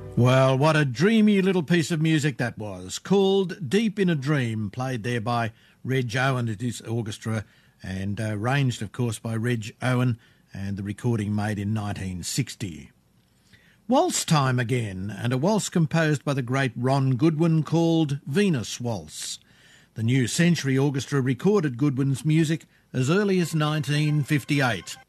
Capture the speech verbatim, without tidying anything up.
Well, what a dreamy little piece of music that was, called Deep in a Dream, played there by Reg Owen at his orchestra and uh, arranged, of course, by Reg Owen, and the recording made in nineteen sixty. Waltz time again, and a waltz composed by the great Ron Goodwin called Venus Waltz. The New Century Orchestra recorded Goodwin's music as early as nineteen fifty-eight.